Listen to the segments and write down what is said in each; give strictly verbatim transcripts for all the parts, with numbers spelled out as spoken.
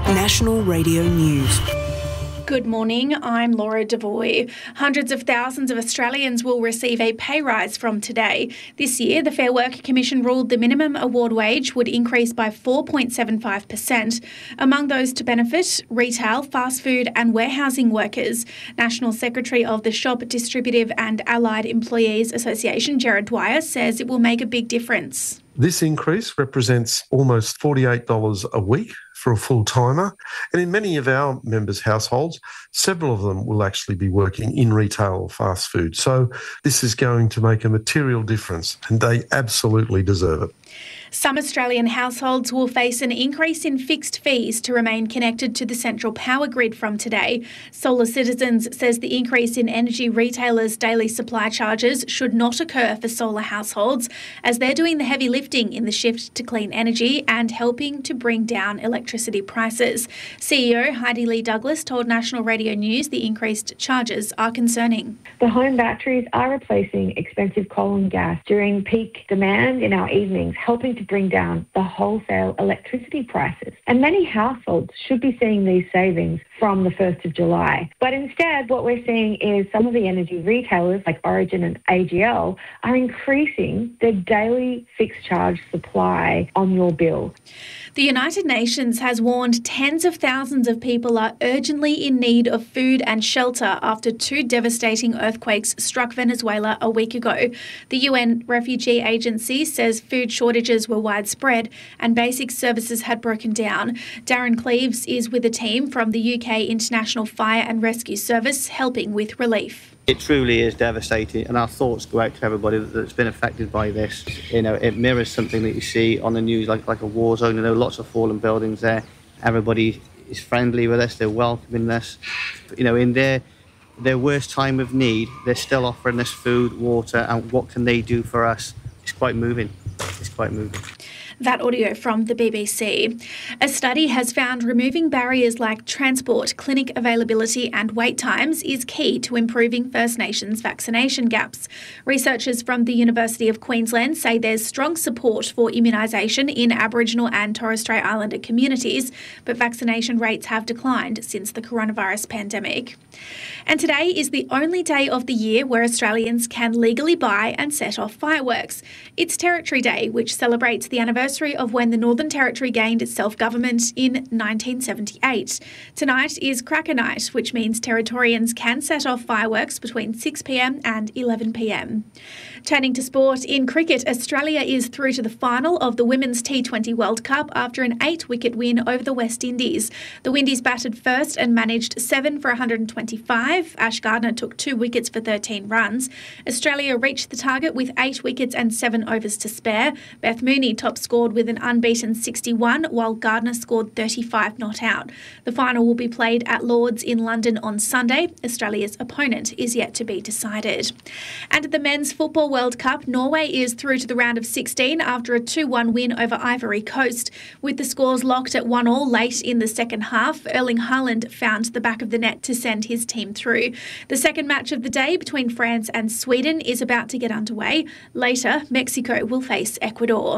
National Radio News. Good morning, I'm Laura Devoy. Hundreds of thousands of Australians will receive a pay rise from today. This year, the Fair Work Commission ruled the minimum award wage would increase by four point seven five percent. Among those to benefit, retail, fast food and warehousing workers. National Secretary of the Shop Distributive and Allied Employees Association, Gerard Dwyer, says it will make a big difference. This increase represents almost forty-eight dollars a week for a full-timer, and in many of our members' households, several of them will actually be working in retail or fast food. So this is going to make a material difference, and they absolutely deserve it. Some Australian households will face an increase in fixed fees to remain connected to the central power grid from today. Solar Citizens says the increase in energy retailers' daily supply charges should not occur for solar households, as they're doing the heavy lifting in the shift to clean energy and helping to bring down electricity prices. C E O Heidi Lee Douglas told National Radio News the increased charges are concerning. The home batteries are replacing expensive coal and gas during peak demand in our evenings, helping to bring down the wholesale electricity prices. And many households should be seeing these savings from the first of July. But instead, what we're seeing is some of the energy retailers like Origin and A G L are increasing their daily fixed charge supply on your bill. The United Nations has warned tens of thousands of people are urgently in need of food and shelter after two devastating earthquakes struck Venezuela a week ago. The U N Refugee Agency says food shortages were widespread and basic services had broken down. Darren Cleaves is with a team from the U K International Fire and Rescue Service helping with relief. It truly is devastating, and our thoughts go out to everybody that's been affected by this. You know, it mirrors something that you see on the news, like like a war zone. You know, lots of fallen buildings there. Everybody is friendly with us. They're welcoming us. You know, in their their worst time of need, they're still offering us food, water, and what can they do for us? It's quite moving. It's quite moving. That audio from the B B C. A study has found removing barriers like transport, clinic availability and wait times is key to improving First Nations vaccination gaps. Researchers from the University of Queensland say there's strong support for immunisation in Aboriginal and Torres Strait Islander communities, but vaccination rates have declined since the coronavirus pandemic. And today is the only day of the year where Australians can legally buy and set off fireworks. It's Territory Day, which celebrates the anniversary of when the Northern Territory gained its self-government in nineteen seventy-eight. Tonight is Cracker Night, which means Territorians can set off fireworks between six p m and eleven p m. Turning to sport, in cricket, Australia is through to the final of the Women's T twenty World Cup after an eight-wicket win over the West Indies. The Windies batted first and managed seven for one hundred twenty-five. Ash Gardner took two wickets for thirteen runs. Australia reached the target with eight wickets and seven overs to spare. Beth Mooney top scored with an unbeaten sixty-one, while Gardner scored thirty-five not out. The final will be played at Lord's in London on Sunday. Australia's opponent is yet to be decided. And at the Men's Football World Cup, Norway is through to the round of sixteen after a two one win over Ivory Coast. With the scores locked at one all late in the second half, Erling Haaland found the back of the net to send his team through. The second match of the day between France and Sweden is about to get underway. Later, Mexico will face Ecuador.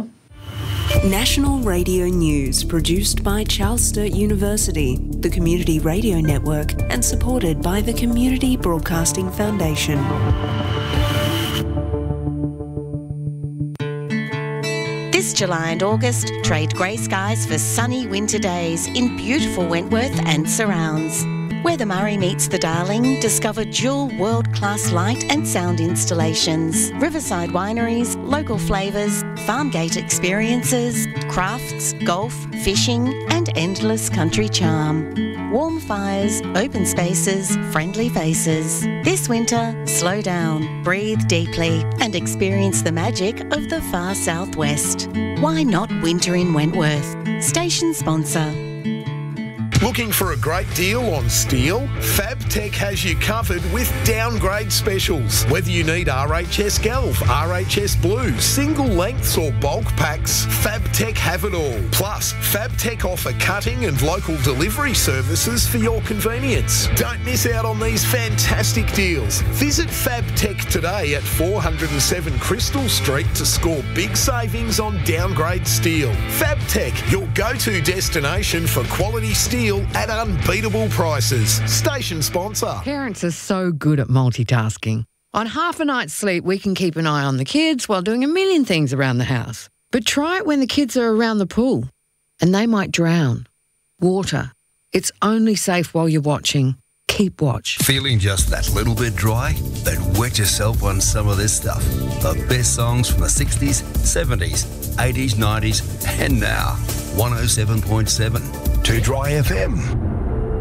National Radio News, produced by Charles Sturt University, the Community Radio Network, and supported by the Community Broadcasting Foundation. This July and August, trade grey skies for sunny winter days in beautiful Wentworth and surrounds. Where the Murray meets the Darling, discover dual world-class light and sound installations, riverside wineries, local flavours, farm gate experiences, crafts, golf, fishing and endless country charm. Warm fires, open spaces, friendly faces. This winter, slow down, breathe deeply and experience the magic of the far southwest. Why not winter in Wentworth? Station sponsor. Looking for a great deal on steel? Fabtech has you covered with downgrade specials. Whether you need R H S Galv, R H S Blue, single lengths or bulk packs, Fabtech have it all. Plus, Fabtech offer cutting and local delivery services for your convenience. Don't miss out on these fantastic deals. Visit Fabtech today at four hundred seven Crystal Street to score big savings on downgrade steel. Fabtech, your go-to destination for quality steel at unbeatable prices. Station sponsor. Parents are so good at multitasking. On half a night's sleep, we can keep an eye on the kids while doing a million things around the house. But try it when the kids are around the pool, and they might drown. Water. It's only safe while you're watching. Keep watch. Feeling just that little bit dry? Then wet yourself on some of this stuff. The best songs from the sixties, seventies, eighties, nineties, and now. one oh seven point seven. To Dry F M.